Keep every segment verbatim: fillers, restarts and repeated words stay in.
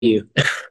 U.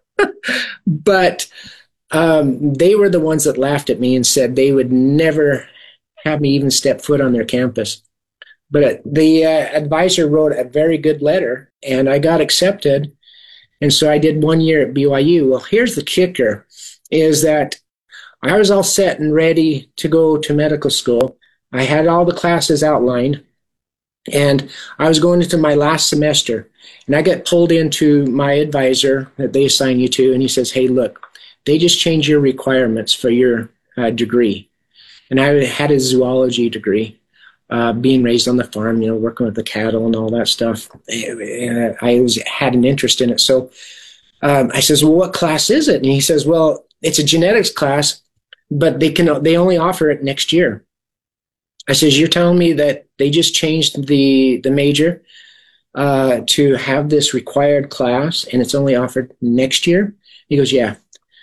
But um, they were the ones that laughed at me and said they would never have me even step foot on their campus. But the uh, advisor wrote a very good letter, and I got accepted. And so I did one year at B Y U. Well, here's the kicker, is that I was all set and ready to go to medical school. I had all the classes outlined, and I was going into my last semester. And I got pulled into my advisor that they assign you to, and he says, hey, look, they just changed your requirements for your uh, degree. And I had a zoology degree. Uh, being raised on the farm, you know, working with the cattle and all that stuff. I, I was, had an interest in it. So um, I says, well, what class is it? And he says, well, it's a genetics class, but they can they only offer it next year. I says, you're telling me that they just changed the, the major uh, to have this required class and it's only offered next year? He goes, yeah.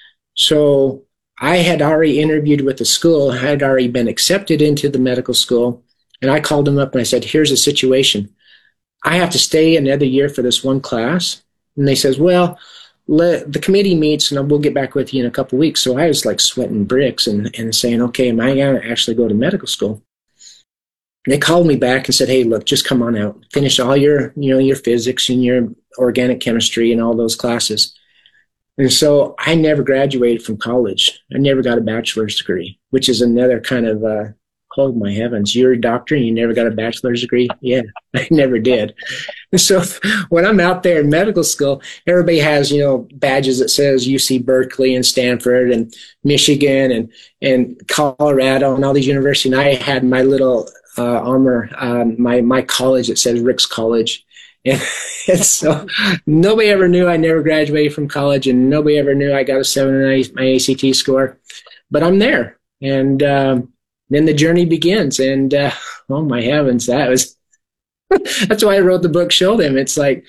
So I had already interviewed with the school. I had already been accepted into the medical school. And I called them up and I said, here's the situation. I have to stay another year for this one class. And they says, well, let, the committee meets and we'll get back with you in a couple of weeks. So I was like sweating bricks and, and saying, okay, am I going to actually go to medical school? And they called me back and said, hey, look, just come on out. Finish all your, you know, your physics and your organic chemistry and all those classes. And so I never graduated from college. I never got a bachelor's degree, which is another kind of, uh, oh my heavens, you're a doctor and you never got a bachelor's degree? Yeah, I never did. And so when I'm out there in medical school, everybody has, you know, badges that says U C Berkeley and Stanford and Michigan and, and Colorado and all these universities. And I had my little uh, armor, um, my, my college that says Rick's College. And, and so nobody ever knew I never graduated from college, and nobody ever knew I got a seven in my A C T score. But I'm there. And, um, then the journey begins, and uh, oh my heavens, that was that's why I wrote the book. Show Them. It's like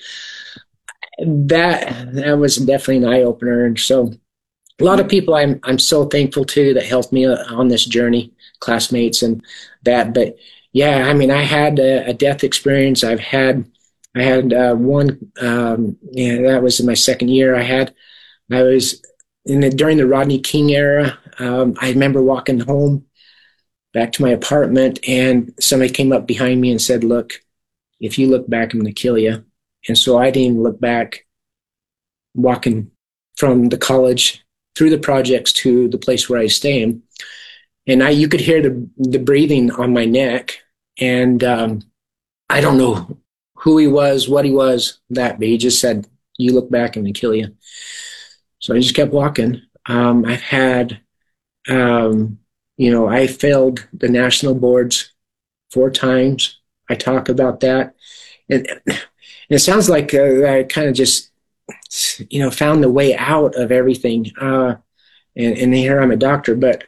that. That was definitely an eye opener, and so a lot of people I'm I'm so thankful to that helped me on this journey, classmates and that. But yeah, I mean, I had a, a death experience. I've had I had uh, one. Um, yeah, that was in my second year. I had I was in the, during the Rodney King era. Um, I remember walking home back to my apartment, and somebody came up behind me and said, look, if you look back, I'm going to kill you. And so I didn't even look back, walking from the college through the projects to the place where I was staying. And I, you could hear the, the breathing on my neck. And um, I don't know who he was, what he was, that, but he just said, you look back, I'm going to kill you. So I just kept walking. Um, I've had, um, You know, I failed the national boards four times. I talk about that. And, and it sounds like uh, I kind of just, you know, found the way out of everything. Uh, and, and here I'm a doctor. But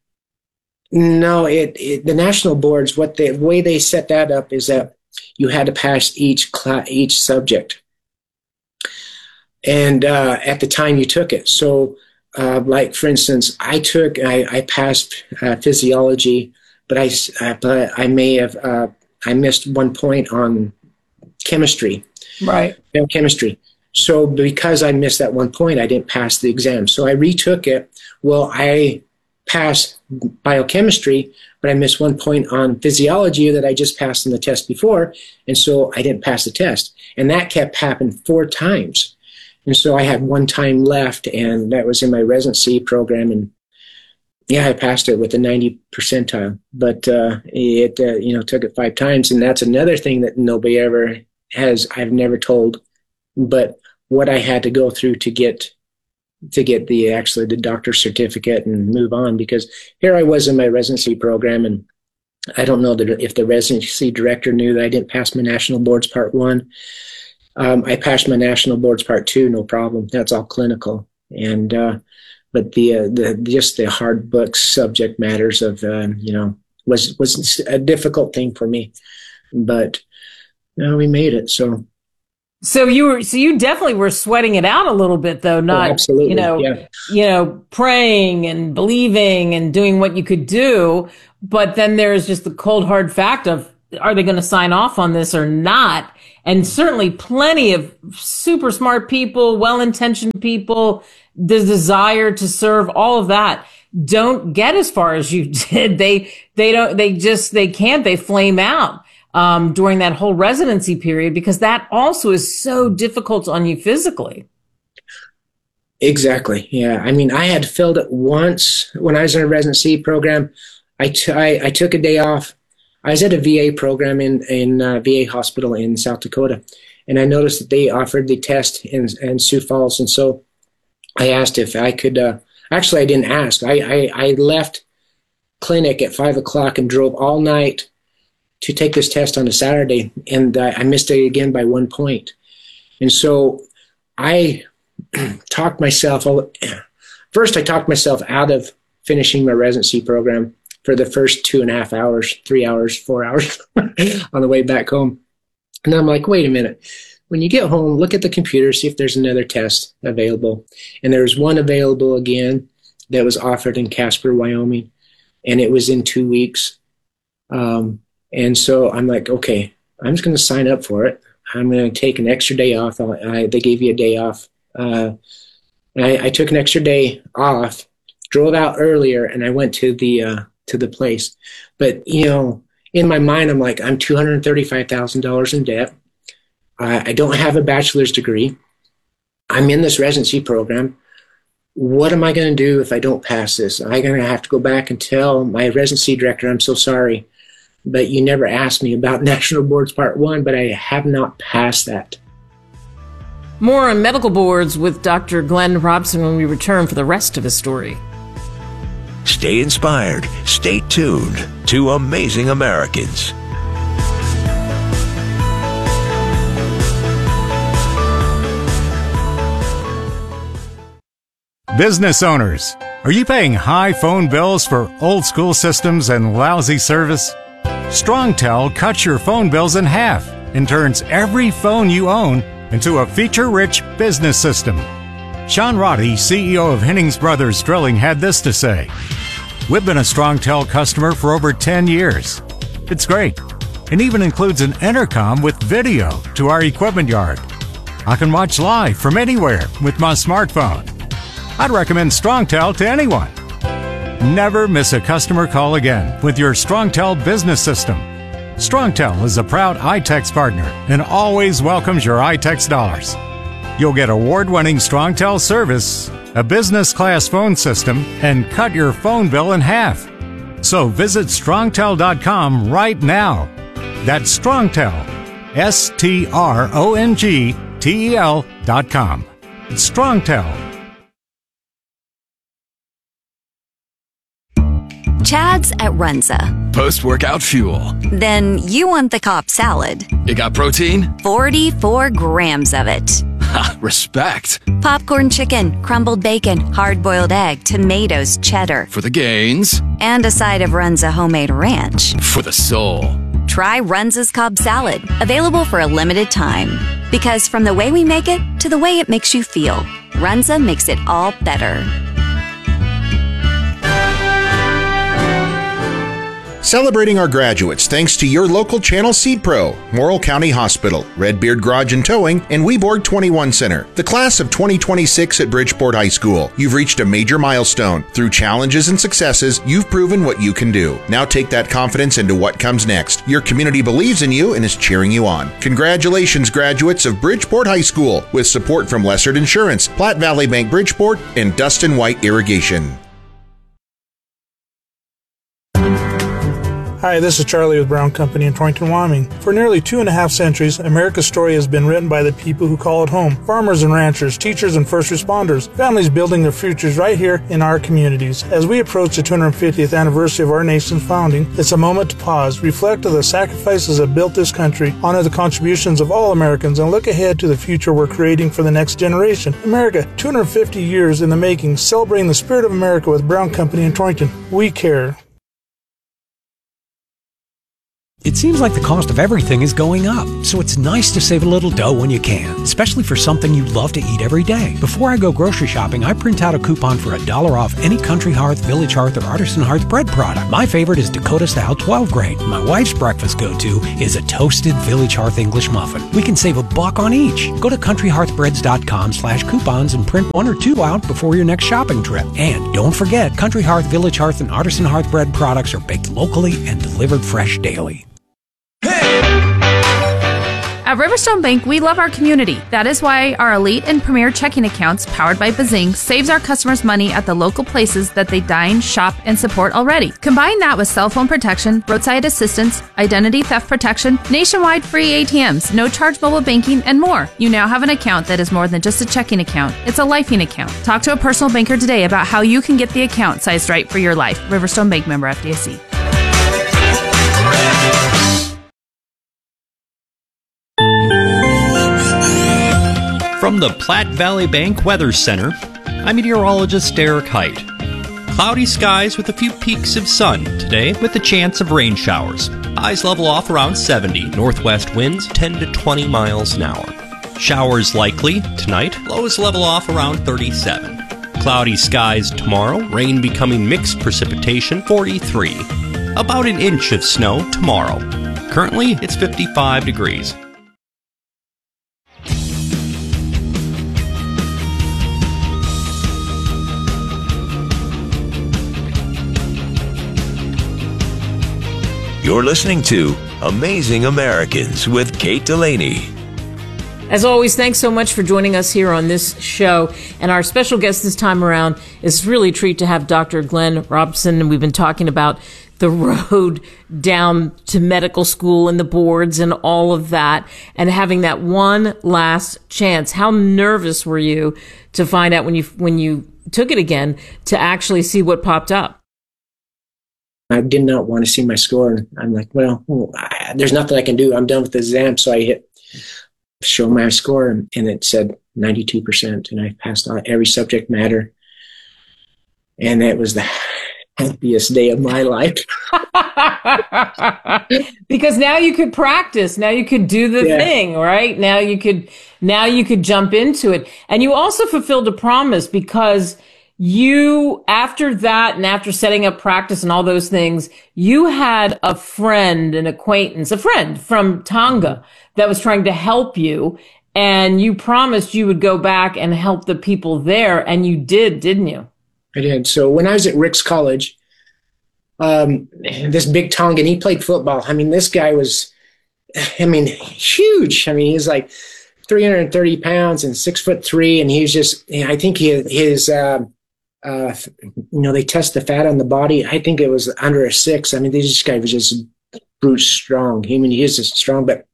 no, it, it the national boards, what they, the way they set that up is that you had to pass each class, each subject. And uh, at the time you took it. So, Uh, like, for instance, I took, I, I passed uh, physiology, but I, uh, but I may have, uh, I missed one point on chemistry. Right. Chemistry. So because I missed that one point, I didn't pass the exam. So I retook it. Well, I passed biochemistry, but I missed one point on physiology that I just passed in the test before. And so I didn't pass the test. And that kept happening four times. And so I had one time left, and that was in my residency program. And yeah, I passed it with a ninety percentile, but uh, it, uh, you know, took it five times. And that's another thing that nobody ever has, I've never told, but what I had to go through to get, to get the, actually the doctor's certificate and move on, because here I was in my residency program, and I don't know that if the residency director knew that I didn't pass my national boards part one. Um, I passed my national boards part two, no problem. That's all clinical. And, uh, but the, uh, the, just the hard books subject matters of, um, you know, was, was a difficult thing for me, but you know, we made it. So, so you were, so you definitely were sweating it out a little bit though, not, oh, absolutely. you know, yeah. you know, praying and believing and doing what you could do. But then there's just the cold hard fact of, are they going to sign off on this or not? and certainly plenty of super smart people, well-intentioned people, the desire to serve, all of that, don't get as far as you did. They, they don't, they just, they can't, they flame out, um, during that whole residency period, because that also is so difficult on you physically. Exactly. Yeah. I mean, I had filled it once when I was in a residency program. I, t- I, I took a day off. I was at a V A program in, in a V A hospital in South Dakota, and I noticed that they offered the test in, in Sioux Falls. And so I asked if I could, uh, actually, I didn't ask. I, I, I left clinic at five o'clock and drove all night to take this test on a Saturday, and uh, I missed it again by one point. And so I talked myself, first I talked myself out of finishing my residency program for the first two and a half hours, three hours, four hours on the way back home. And I'm like, wait a minute. When you get home, look at the computer, see if there's another test available. And there was one available again that was offered in Casper, Wyoming, and it was in two weeks. Um, and so I'm like, okay, I'm just going to sign up for it. I'm going to take an extra day off. I, they gave you a day off. Uh, I, I took an extra day off, drove out earlier, and I went to the uh, to the place. But, you know, in my mind, I'm like, I'm two hundred thirty-five thousand dollars in debt. Uh, I don't have a bachelor's degree. I'm in this residency program. What am I going to do if I don't pass this? I'm going to have to go back and tell my residency director, I'm so sorry, but you never asked me about National Boards Part one, but I have not passed that. More on medical boards with Doctor Glenn Robson when we return for the rest of his story. Stay inspired. Stay tuned to Amazing Americans. Business owners, are you paying high phone bills for old school systems and lousy service? StrongTel cuts your phone bills in half and turns every phone you own into a feature-rich business system. Sean Roddy, C E O of Hennings Brothers Drilling, had this to say. We've been a StrongTel customer for over ten years. It's great, and even includes an intercom with video to our equipment yard. I can watch live from anywhere with my smartphone. I'd recommend StrongTel to anyone. Never miss a customer call again with your StrongTel business system. StrongTel is a proud iTex partner and always welcomes your iTex dollars. You'll get award-winning StrongTel service, a business-class phone system, and cut your phone bill in half. So visit strongtel dot com right now. That's StrongTel, S T R O N G T E L dot com. It's StrongTel. Chad's at Runza. Post-workout fuel. Then you want the Cobb salad. It got protein? forty-four grams of it. Ha, respect. Popcorn chicken, crumbled bacon, hard-boiled egg, tomatoes, cheddar. For the gains. And a side of Runza homemade ranch. For the soul. Try Runza's Cobb salad, available for a limited time. Because from the way we make it to the way it makes you feel, Runza makes it all better. Celebrating our graduates thanks to your local Channel Seed Pro, Morrill County Hospital, Redbeard Garage and Towing, and Weborg twenty-one Center. The class of twenty twenty-six at Bridgeport High School. You've reached a major milestone. Through challenges and successes, you've proven what you can do. Now take that confidence into what comes next. Your community believes in you and is cheering you on. Congratulations, graduates of Bridgeport High School, with support from Lessard Insurance, Platte Valley Bank Bridgeport, and Dustin White Irrigation. Hi, this is Charlie with Brown Company in Torrington, Wyoming. For nearly two and a half centuries, America's story has been written by the people who call it home. Farmers and ranchers, teachers and first responders, families building their futures right here in our communities. As we approach the two hundred fiftieth anniversary of our nation's founding, it's a moment to pause, reflect on the sacrifices that built this country, honor the contributions of all Americans, and look ahead to the future we're creating for the next generation. America, two hundred fifty years in the making, celebrating the spirit of America with Brown Company in Torrington. We care. It seems like the cost of everything is going up, so it's nice to save a little dough when you can, especially for something you love to eat every day. Before I go grocery shopping, I print out a coupon for a dollar off any Country Hearth, Village Hearth, or Artisan Hearth bread product. My favorite is Dakota Style twelve grain. My wife's breakfast go-to is a toasted Village Hearth English muffin. We can save a buck on each. Go to country hearth breads dot com slash coupons and print one or two out before your next shopping trip. And don't forget, Country Hearth, Village Hearth, and Artisan Hearth bread products are baked locally and delivered fresh daily. At Riverstone Bank, we love our community. That is why our elite and premier checking accounts, powered by Bazing, saves our customers money at the local places that they dine, shop, and support already. Combine that with cell phone protection, roadside assistance, identity theft protection, nationwide free A T Ms, no charge mobile banking, and more. You now have an account that is more than just a checking account. It's a lifing account. Talk to a personal banker today about how you can get the account sized right for your life. Riverstone Bank, member F D I C. From the Platte Valley Bank Weather Center, I'm meteorologist Derek Height. Cloudy skies with a few peaks of sun today with a chance of rain showers. Highs level off around seventy, northwest winds ten to twenty miles an hour. Showers likely tonight, lows level off around thirty-seven. Cloudy skies tomorrow, rain becoming mixed precipitation forty-three. About an inch of snow tomorrow. Currently, it's fifty-five degrees. You're listening to Amazing Americans with Kate Delaney. As always, thanks so much for joining us here on this show. And our special guest this time around is really a treat to have Doctor Glenn Robson. And we've been talking about the road down to medical school and the boards and all of that, and having that one last chance. How nervous were you to find out when you when you took it again to actually see what popped up? I did not want to see my score. And I'm like, well, I, there's nothing I can do. I'm done with the exam. So I hit show my score, and, and it said ninety-two percent. And I passed on every subject matter. And that was the happiest day of my life. Because now you could practice. Now you could do the yeah. thing, right? Now you could, now you could jump into it. And you also fulfilled a promise, because you, after that and after setting up practice and all those things, you had a friend, an acquaintance, a friend from Tonga that was trying to help you. And you promised you would go back and help the people there. And you did, didn't you? I did. So when I was at Rick's College, um, this big Tongan, he played football. I mean, this guy was, I mean, huge. I mean, he was like three hundred thirty pounds and six foot three. And he was just, I think he, his, uh, uh, you know, they test the fat on the body. I think it was under a six. I mean, this guy was just brute strong. I mean, he is just strong, but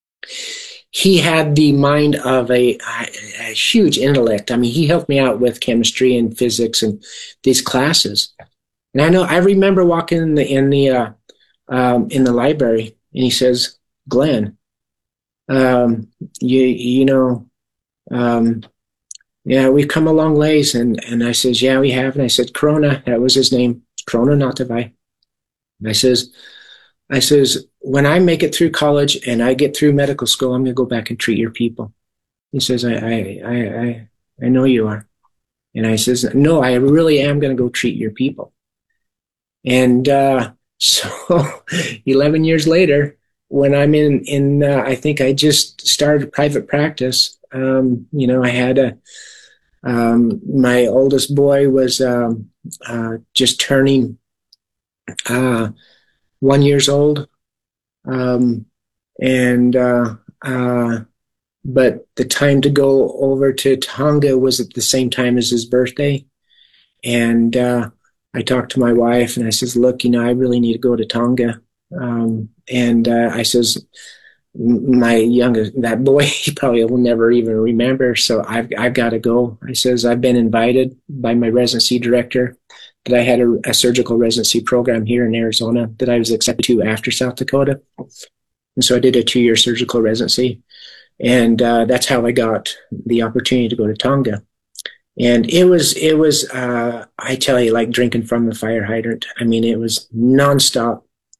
he had the mind of a, a huge intellect. I mean, he helped me out with chemistry and physics and these classes. And I know, I remember walking in the, in the, uh, um, in the library, and he says, Glenn, um, you, you know, um, yeah, we've come a long ways. And, and I says, yeah, we have. And I said, Corona, that was his name, Corona Natavai. And I says, I says, when I make it through college and I get through medical school, I'm going to go back and treat your people. He says, I, I, I, I, I know you are. And I says, no, I really am going to go treat your people. And, uh, so eleven years later, when I'm in, in, uh, I think I just started private practice. Um, you know, I had a, um, my oldest boy was, um, uh, just turning, uh, one years old. Um, and, uh, uh, but the time to go over to Tonga was at the same time as his birthday. And, uh, I talked to my wife and I says, look, you know, I really need to go to Tonga. Um, and, uh, I says, my youngest, that boy, he probably will never even remember. So I've, I've got to go. I says, I've been invited by my residency director that I had a, a surgical residency program here in Arizona that I was accepted to after South Dakota. And so I did a two-year surgical residency. And uh, that's how I got the opportunity to go to Tonga. And it was, it was, uh, I tell you, like drinking from the fire hydrant. I mean, it was nonstop.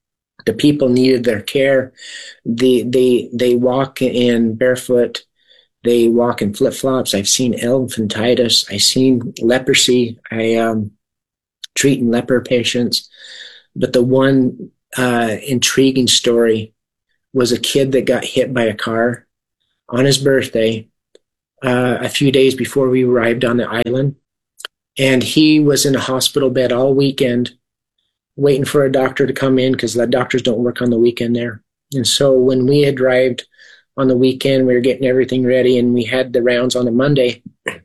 The people needed their care. The, they, they walk in barefoot. They walk in flip-flops. I've seen elephantitis. I've seen leprosy. I um, treating leper patients. But the one uh, intriguing story was a kid that got hit by a car on his birthday uh, a few days before we arrived on the island. And he was in a hospital bed all weekend waiting for a doctor to come in because the doctors don't work on the weekend there. And so when we had arrived on the weekend, we were getting everything ready and we had the rounds on a Monday.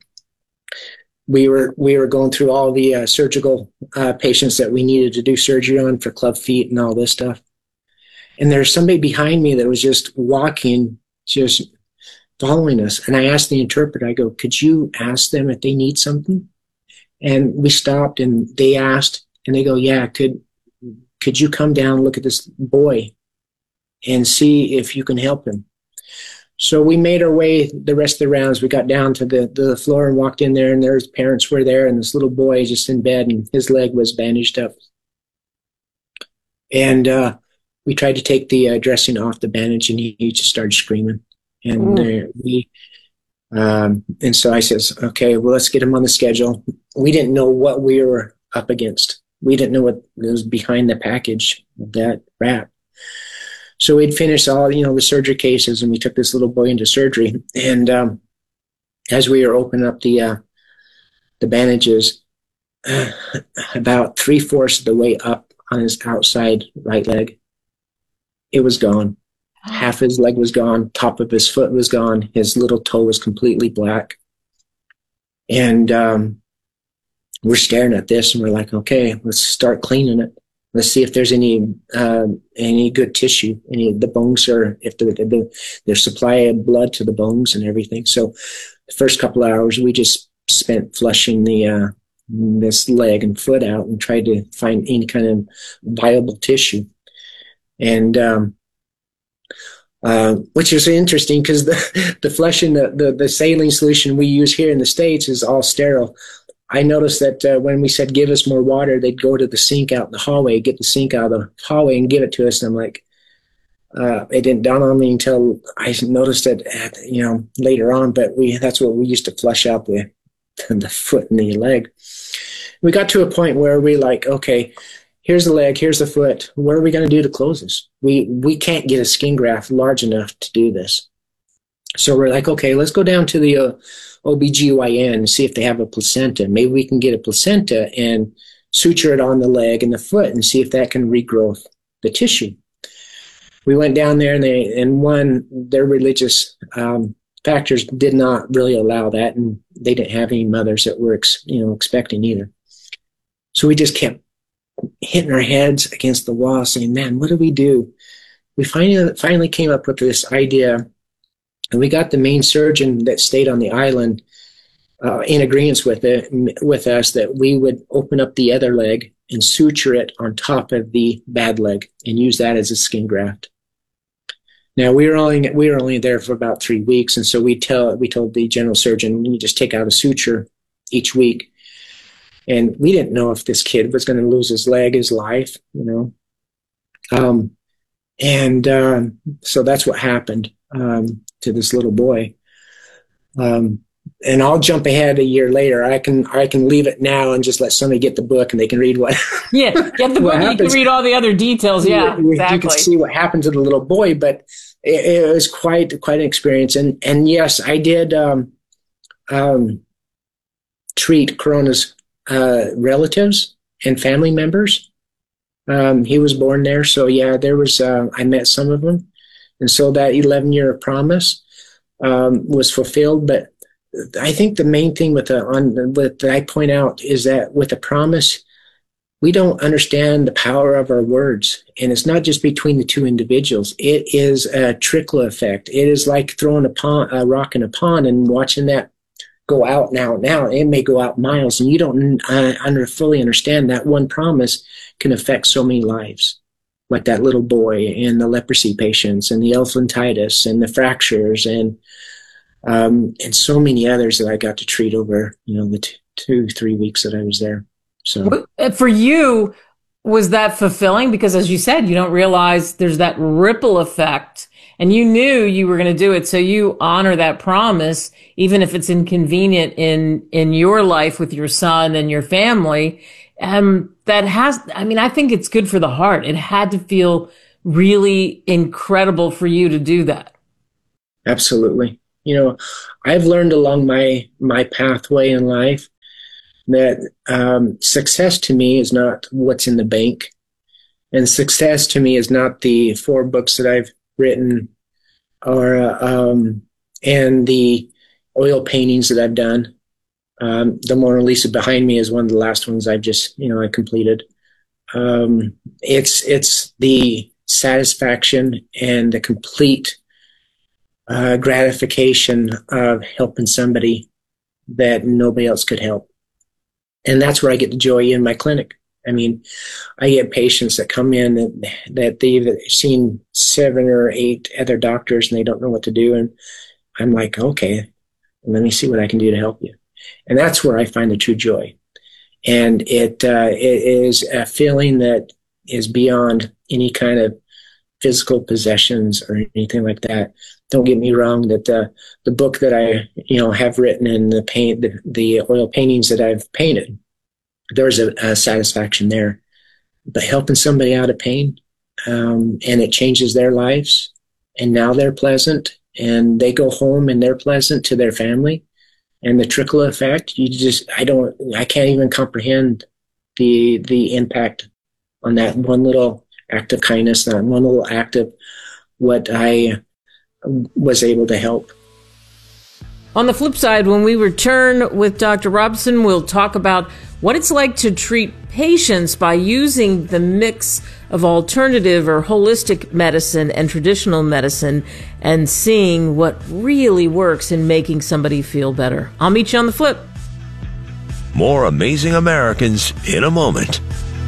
We were we were going through all the uh, surgical uh, patients that we needed to do surgery on for club feet and all this stuff. And there's somebody behind me that was just walking, just following us. And I asked the interpreter, I go, could you ask them if they need something? And we stopped and they asked, and they go, yeah, could could you come down and look at this boy and see if you can help him? So we made our way the rest of the rounds. We got down to the, the floor and walked in there, and their parents were there, and this little boy just in bed, and his leg was bandaged up. And uh, we tried to take the uh, dressing off the bandage, and he, he just started screaming. And uh, we, um, and so I says, okay, well, let's get him on the schedule. We didn't know what we were up against. We didn't know what was behind the package of that wrap. So we'd finished all, you know, the surgery cases, and we took this little boy into surgery. And um, as we were opening up the uh, the bandages, uh, about three-fourths of the way up on his outside right leg, it was gone. Half his leg was gone. Top of his foot was gone. His little toe was completely black. And um, we're staring at this, and we're like, okay, let's start cleaning it. Let's see if there's any uh, any good tissue. Any of the bones are, if the, the, there's supply of blood to the bones and everything. So the first couple of hours, we just spent flushing the uh, this leg and foot out and tried to find any kind of viable tissue. And um, uh, which is interesting because the the flushing, the, the the saline solution we use here in the States is all sterile. I noticed that uh, when we said, give us more water, they'd go to the sink out in the hallway, get the sink out of the hallway and give it to us. And I'm like, uh, it didn't dawn on me until I noticed it, at, you know, later on, but we, that's what we used to flush out the, the foot and the leg. We got to a point where we like, okay, here's the leg, here's the foot. What are we going to do to close this? We, we can't get a skin graft large enough to do this. So we're like, okay, let's go down to the uh, O B G Y N and see if they have a placenta. Maybe we can get a placenta and suture it on the leg and the foot and see if that can regrow the tissue. We went down there, and they, and one, their religious um, factors did not really allow that, and they didn't have any mothers that were, ex, you know, expecting either. So we just kept hitting our heads against the wall, saying, "Man, what do we do?" We finally finally came up with this idea. And we got the main surgeon that stayed on the island uh, in agreement with it, with us that we would open up the other leg and suture it on top of the bad leg and use that as a skin graft. Now we were only we were only there for about three weeks, and so we tell we told the general surgeon, you just take out a suture each week. And we didn't know if this kid was going to lose his leg, his life, you know. Um, and um, so that's what happened. Um, to this little boy. Um, and I'll jump ahead a year later. I can I can leave it now and just let somebody get the book and they can read what Yeah, get the book and you can read all the other details. Yeah, you, exactly. You can see what happened to the little boy, but it, it was quite quite an experience. And and yes, I did um, um, treat Corona's uh, relatives and family members. Um, he was born there, so yeah, there was uh, I met some of them. And so that eleven-year promise um, was fulfilled. But I think the main thing with the on with that I point out is that with a promise, we don't understand the power of our words, and it's not just between the two individuals. It is a trickle effect. It is like throwing a, pond, a rock in a pond and watching that go out and out and out. It may go out miles, and you don't uh, under, fully understand that one promise can affect so many lives. Like that little boy and the leprosy patients and the elephantitis and the fractures and um, and so many others that I got to treat over, you know, the t- two, three weeks that I was there. So for you, Was that fulfilling? Because as you said, you don't realize there's that ripple effect, and you knew you were going to do it. So you honor that promise, even if it's inconvenient in, in your life with your son and your family. Um, that has, I mean, I think it's good for the heart. It had to feel really incredible for you to do that. Absolutely. You know, I've learned along my, my pathway in life that um, success to me is not what's in the bank. And success to me is not the four books that I've written or uh, um, and the oil paintings that I've done. Um, the Mona Lisa behind me is one of the last ones I've just, you know, I completed. Um, it's it's the satisfaction and the complete uh, gratification of helping somebody that nobody else could help. And that's where I get the joy in my clinic. I mean, I get patients that come in that, that they've seen seven or eight other doctors and they don't know what to do. And I'm like, okay, let me see what I can do to help you. And that's where I find the true joy. And it, uh, it is a feeling that is beyond any kind of physical possessions or anything like that. Don't get me wrong, that the, the book that I, you know, have written and the paint, the, the oil paintings that I've painted, there's a, a satisfaction there. But helping somebody out of pain, um, and it changes their lives, and now they're pleasant, and they go home and they're pleasant to their family, and the trickle effect, you just, I don't, I can't even comprehend the, the impact on that one little act of kindness, that one little act of what I was able to help. On the flip side, when we return with Doctor Robson, we'll talk about what it's like to treat patients by using the mix of alternative or holistic medicine and traditional medicine and seeing what really works in making somebody feel better. I'll meet you on the flip. More Amazing Americans in a moment.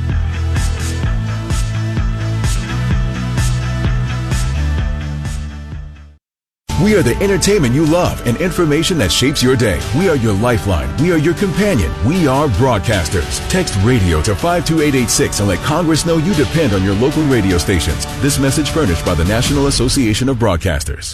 We are the entertainment you love and information that shapes your day. We are your lifeline. We are your companion. We are broadcasters. Text radio to five two eight eight six and let Congress know you depend on your local radio stations. This message furnished by the National Association of Broadcasters.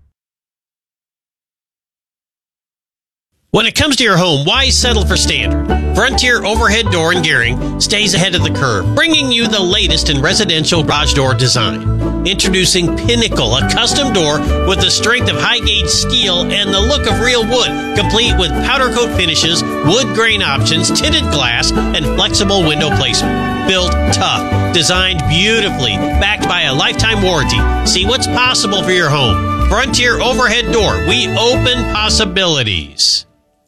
When it comes to your home, why settle for standard? Frontier Overhead Door in Gering stays ahead of the curve, bringing you the latest in residential garage door design. Introducing Pinnacle, a custom door with the strength of high-gauge steel and the look of real wood, complete with powder coat finishes, wood grain options, tinted glass, and flexible window placement. Built tough, designed beautifully, backed by a lifetime warranty. See what's possible for your home. Frontier Overhead Door. We open possibilities.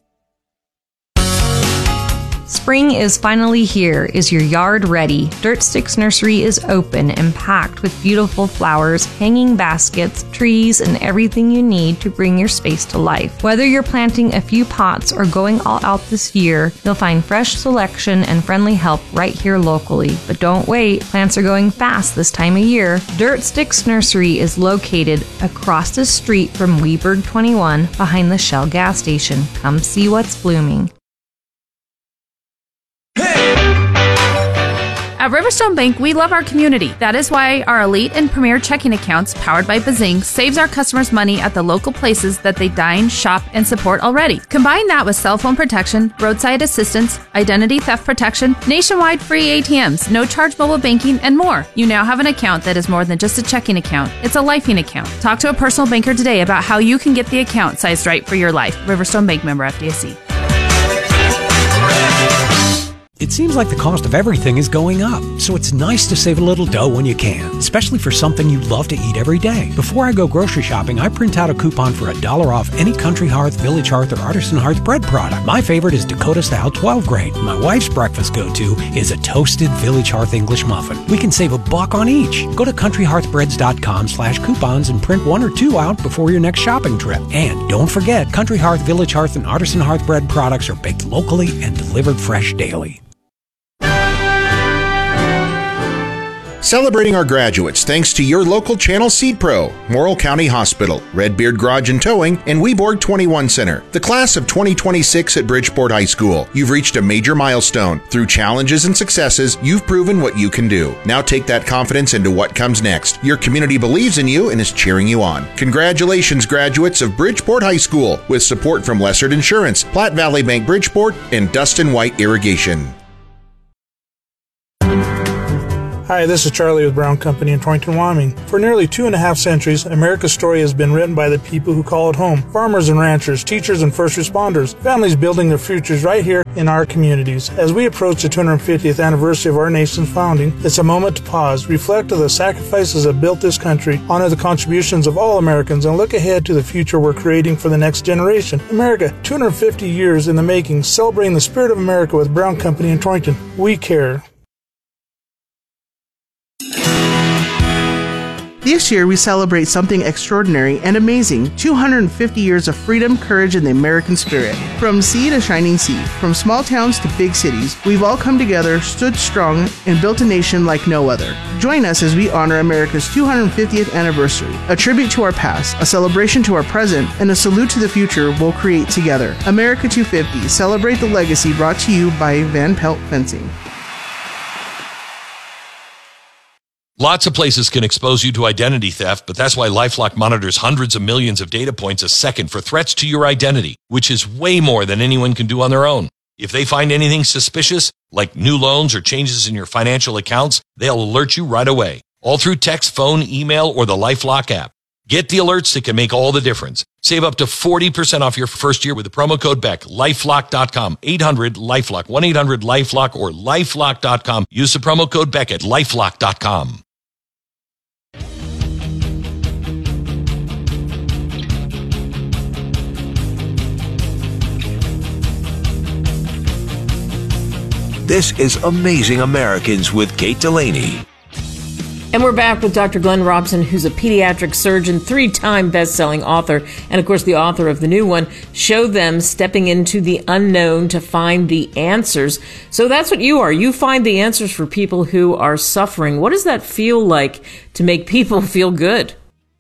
Spring is finally here. Is your yard ready? Dirt Sticks Nursery is open and packed with beautiful flowers, hanging baskets, trees, and everything you need to bring your space to life. Whether you're planting a few pots or going all out this year, you'll find fresh selection and friendly help right here locally. But don't wait, plants are going fast this time of year. Dirt Sticks Nursery is located across the street from Weberg twenty-one behind the Shell gas station. Come see what's blooming. At Riverstone Bank, we love our community. That is why our elite and premier checking accounts, powered by Bazing, saves our customers money at the local places that they dine, shop, and support already. Combine that with cell phone protection, roadside assistance, identity theft protection, nationwide free A T Ms, no charge mobile banking, and more. You now have an account that is more than just a checking account. It's a lifing account. Talk to a personal banker today about how you can get the account sized right for your life. Riverstone Bank, member F D I C. It seems like the cost of everything is going up, so it's nice to save a little dough when you can, especially for something you love to eat every day. Before I go grocery shopping, I print out a coupon for a dollar off any Country Hearth, Village Hearth, or Artisan Hearth bread product. My favorite is Dakota Style twelve grain. My wife's breakfast go-to is a toasted Village Hearth English muffin. We can save a buck on each. Go to country hearth breads dot com slash coupons and print one or two out before your next shopping trip. And don't forget, Country Hearth, Village Hearth, and Artisan Hearth bread products are baked locally and delivered fresh daily. Celebrating our graduates thanks to your local Channel Seed Pro, Morrill County Hospital, Redbeard Garage and Towing, and Weborg twenty-one Center. The class of twenty twenty-six at Bridgeport High School. You've reached a major milestone. Through challenges and successes, you've proven what you can do. Now take that confidence into what comes next. Your community believes in you and is cheering you on. Congratulations, graduates of Bridgeport High School, with support from Lessard Insurance, Platte Valley Bank Bridgeport, and Dustin White Irrigation. Hi, this is Charlie with Brown Company in Torrington, Wyoming. For nearly two and a half centuries, America's story has been written by the people who call it home. Farmers and ranchers, teachers and first responders, families building their futures right here in our communities. As we approach the two hundred fiftieth anniversary of our nation's founding, it's a moment to pause, reflect on the sacrifices that built this country, honor the contributions of all Americans, and look ahead to the future we're creating for the next generation. America, two hundred fifty years in the making, celebrating the spirit of America with Brown Company in Torrington. We care. This year, we celebrate something extraordinary and amazing. two hundred fifty years of freedom, courage, and the American spirit. From sea to shining sea, from small towns to big cities, we've all come together, stood strong, and built a nation like no other. Join us as we honor America's two hundred fiftieth anniversary, a tribute to our past, a celebration to our present, and a salute to the future we'll create together. America two fifty, celebrate the legacy, brought to you by Van Pelt Fencing. Lots of places can expose you to identity theft, but that's why LifeLock monitors hundreds of millions of data points a second for threats to your identity, which is way more than anyone can do on their own. If they find anything suspicious, like new loans or changes in your financial accounts, they'll alert you right away, all through text, phone, email, or the LifeLock app. Get the alerts that can make all the difference. Save up to forty percent off your first year with the promo code Beck. LifeLock dot com, eight hundred LifeLock, one eight hundred LifeLock, or LifeLock dot com. Use the promo code Beck at LifeLock dot com. This is Amazing Americans with Kate Delaney. And we're back with Doctor Glenn Robson, who's a pediatric surgeon, three-time best-selling author, and of course the author of the new one, Show Them, Stepping into the Unknown to Find the Answers. So that's what you are. You find the answers for people who are suffering. What does that feel like to make people feel good?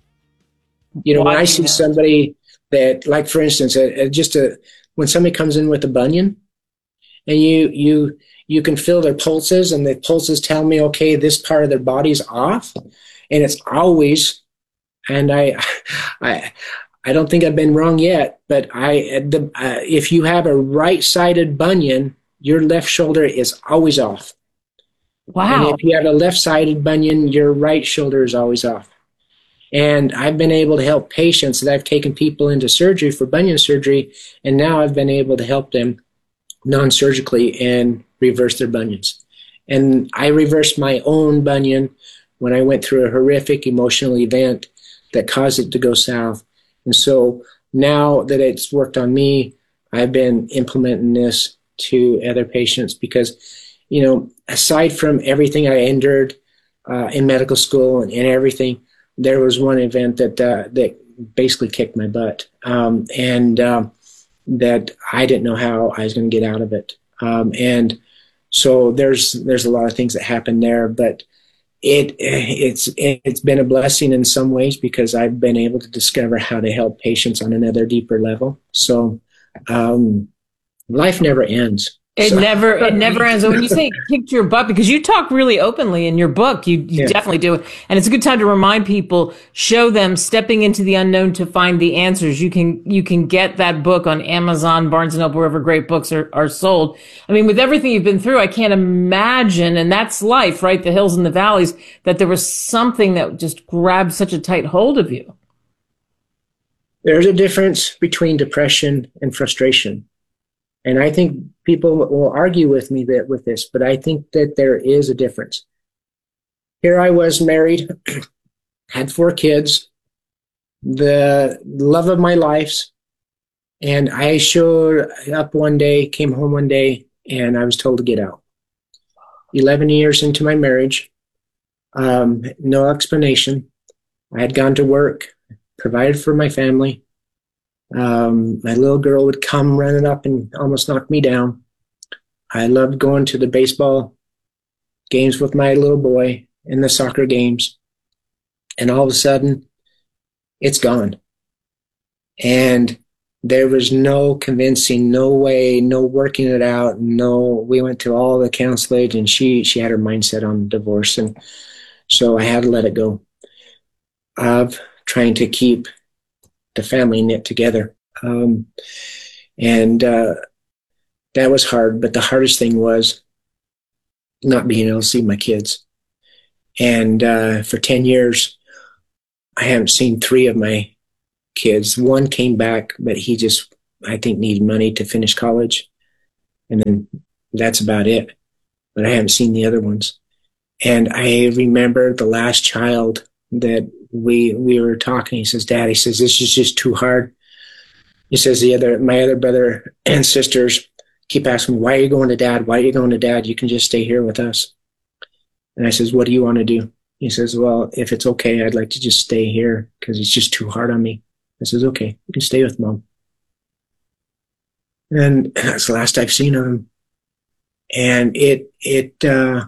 You know, when I see somebody that, like for instance, uh, just a, when somebody comes in with a bunion, and you you you can feel their pulses, and the pulses tell me, okay, this part of their body's off, and it's always, and I I I don't think I've been wrong yet, but I the uh, if you have a right-sided bunion, your left shoulder is always off. Wow. And if you have a left-sided bunion, your right shoulder is always off. And I've been able to help patients that I've taken people into surgery for bunion surgery, and now I've been able to help them non-surgically and reverse their bunions. And I reversed my own bunion when I went through a horrific emotional event that caused it to go south. And so now that it's worked on me, I've been implementing this to other patients because, you know, aside from everything I endured uh, in medical school and, and everything, there was one event that uh, that basically kicked my butt. Um, and um, that I didn't know how I was going to get out of it. Um, and so there's there's a lot of things that happen there, but it it's it's been a blessing in some ways because I've been able to discover how to help patients on another deeper level. So um, life never ends. It so. never, it never ends. And when you say it kicked your butt, because you talk really openly in your book, you, you yeah. definitely do it. And it's a good time to remind people, Show Them, Stepping into the Unknown to Find the Answers. You can, you can get that book on Amazon, Barnes and Noble, wherever great books are, are sold. I mean, with everything you've been through, I can't imagine, and that's life, right? The hills and the valleys, that there was something that just grabbed such a tight hold of you. There's a difference between depression and frustration. And I think people will argue with me that with this, but I think that there is a difference. Here I was married, had four kids, the love of my life, and I showed up one day, came home one day, and I was told to get out. eleven years into my marriage, um, no explanation. I had gone to work, provided for my family. Um, my little girl would come running up and almost knock me down. I loved going to the baseball games with my little boy. in the soccer games, and all of a sudden, it's gone. And there was no convincing, no way, no working it out. No, we went to all the counselors, and she, she had her mindset on divorce. And so I had to let it go of trying to keep the family knit together. Um, and uh, that was hard. But the hardest thing was not being able to see my kids. And uh, for ten years, I haven't seen three of my kids. One came back, but he just, I think, needed money to finish college. And then that's about it. But I haven't seen the other ones. And I remember the last child that we we were talking. He says, Dad, he says, this is just too hard. He says, the other, my other brother and sisters keep asking, why are you going to Dad? Why are you going to Dad? You can just stay here with us. And I says, what do you want to do? He says, well, if it's okay, I'd like to just stay here because it's just too hard on me. I says, okay, you can stay with Mom. And that's the last I've seen of him. And it, it, uh,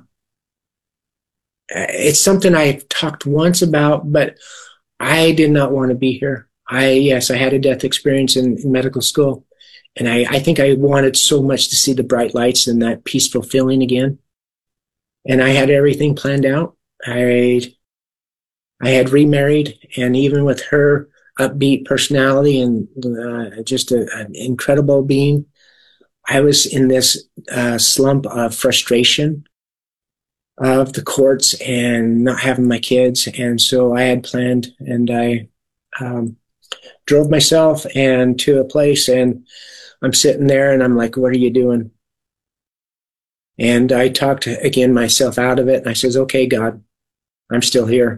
it's something I've talked once about, but I did not want to be here. I, yes, I had a death experience in, in medical school. And I, I think I wanted so much to see the bright lights and that peaceful feeling again. And I had everything planned out. I, I had remarried, and even with her upbeat personality and uh, just a, an incredible being, I was in this uh, slump of frustration of the courts and not having my kids. And so I had planned, and I um, drove myself and to a place, and I'm sitting there and I'm like, what are you doing? And I talked again myself out of it. And I says, okay, God, I'm still here.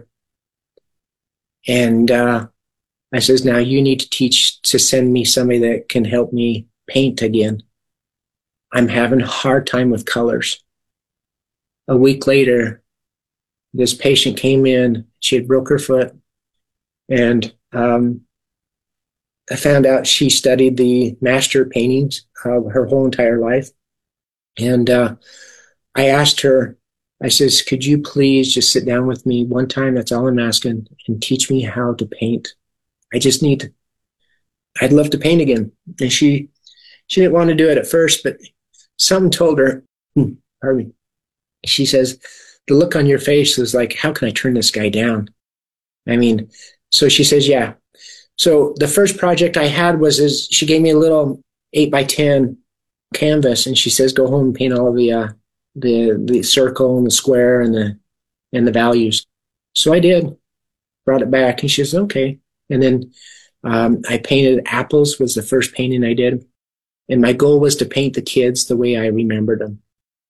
And uh, I says, now you need to teach to send me somebody that can help me paint again. I'm having a hard time with colors. A week later, this patient came in. She had broke her foot. And um, I found out she studied the master paintings of her whole entire life. And uh, I asked her, I says, could you please just sit down with me one time? That's all I'm asking, and teach me how to paint. I just need to, I'd love to paint again. And she, she didn't want to do it at first, but something told her, hmm, pardon me. She says, the look on your face was like, how can I turn this guy down? I mean, so she says, yeah. So the first project I had was, is she gave me a little eight by ten canvas, and she says, go home and paint all the, uh, the, the circle and the square and the, and the values. So I did, brought it back, and she says, okay. And then, um, I painted apples was the first painting I did. And my goal was to paint the kids the way I remembered them.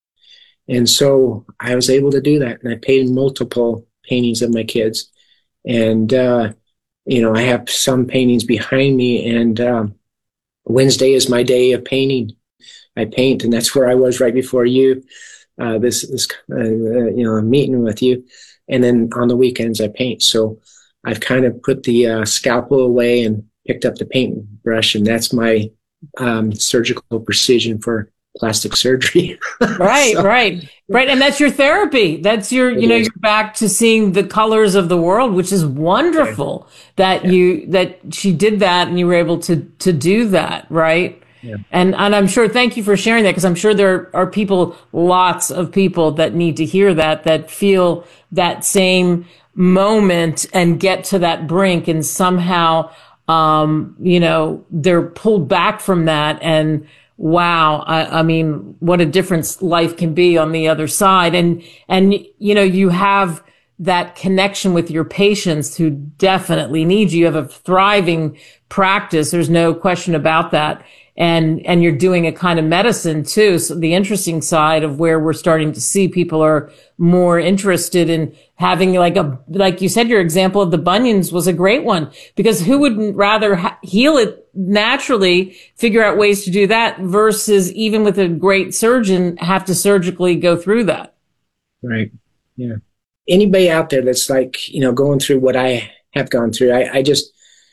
And so I was able to do that. And I painted multiple paintings of my kids. And, uh, you know, I have some paintings behind me, and, um, Wednesday is my day of painting. I paint, and that's where I was right before you, uh, this, this, uh, you know, meeting with you. And then on the weekends I paint. So I've kind of put the uh, scalpel away and picked up the paintbrush, and that's my um, surgical precision for plastic surgery. Right, so, right, right. And that's your therapy. That's your, you know, is. You're back to seeing the colors of the world, which is wonderful yeah. that yeah. you, that she did that and you were able to, to do that. Right. Yeah. And, and I'm sure, thank you for sharing that, because I'm sure there are people, lots of people that need to hear that, that feel that same moment and get to that brink, and somehow, um, you know, they're pulled back from that. And wow, I, I mean, what a difference life can be on the other side. And, and, you know, you have that connection with your patients who definitely need you. You have a thriving practice. There's no question about that. And, and you're doing a kind of medicine too. So the interesting side of where we're starting to see people are more interested in having, like a, like you said, your example of the bunions was a great one, because who wouldn't rather ha- heal it naturally, figure out ways to do that, versus even with a great surgeon have to surgically go through that. Right. Yeah. Anybody out there that's like, you know, going through what I have gone through, I, I just,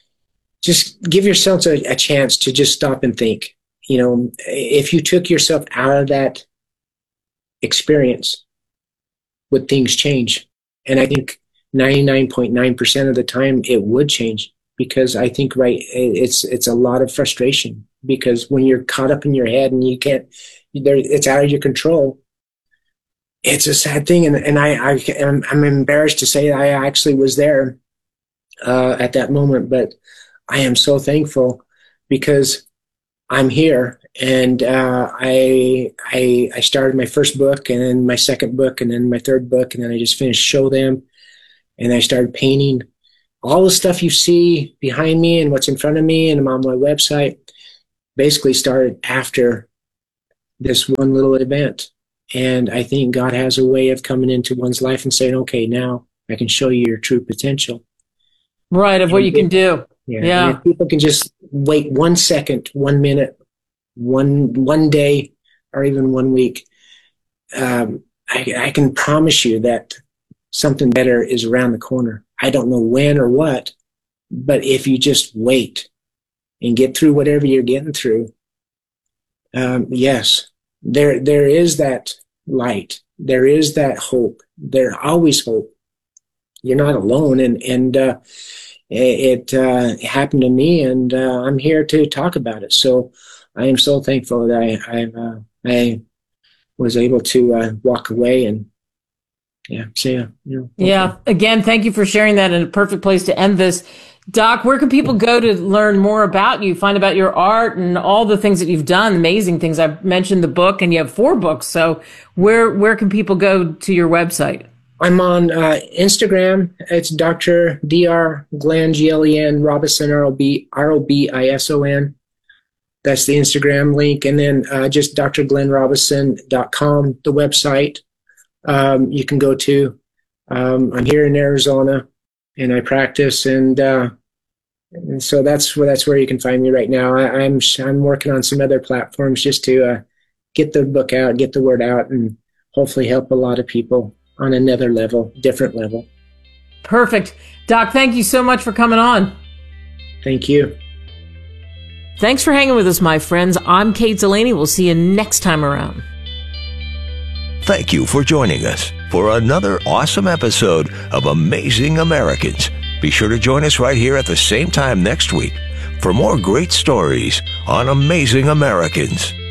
Just give yourself a, a chance to just stop and think. You know, if you took yourself out of that experience, would things change? And I think ninety-nine point nine percent of the time it would change, because I think, right, it's it's a lot of frustration, because when you're caught up in your head and you can't, there, it's out of your control. It's a sad thing. And, and I, I, am, I'm embarrassed to say I actually was there uh, at that moment, but I am so thankful because I'm here. And uh, I, I, I started my first book, and then my second book, and then my third book, and then I just finished Show Them, and I started painting. All the stuff you see behind me and what's in front of me and on my website basically started after this one little event. And I think God has a way of coming into one's life and saying, okay, now I can show you your true potential. Right, of what you can do. Yeah. Yeah. If people can just wait one second, one minute, one one day, or even one week, um, I, I can promise you that something better is around the corner. I don't know when or what, but if you just wait and get through whatever you're getting through, um, yes, there there is that light. There is that hope. There's always hope. You're not alone, and and uh, it, it uh, happened to me, and uh, I'm here to talk about it. So I am so thankful that I I, uh, I was able to uh, walk away and. Yeah. So, yeah. You know, yeah. Again, thank you for sharing that, and a perfect place to end this. Doc, where can people go to learn more about you, find about your art and all the things that you've done, amazing things? I've mentioned the book, and you have four books. So where, where can people go to your website? I'm on uh, Instagram. It's Doctor D R Glenn, G L E N, Robison, R O B I S O N. That's the Instagram link. And then uh, just D R glenn robison dot com, the website. Um, you can go to. Um, I'm here in Arizona, and I practice, and, uh, and so that's where that's where you can find me right now. I, I'm I'm working on some other platforms just to uh, get the book out, get the word out, and hopefully help a lot of people on another level, different level. Perfect, Doc. Thank you so much for coming on. Thank you. Thanks for hanging with us, my friends. I'm Kate Delaney. We'll see you next time around. Thank you for joining us for another awesome episode of Amazing Americans. Be sure to join us right here at the same time next week for more great stories on Amazing Americans.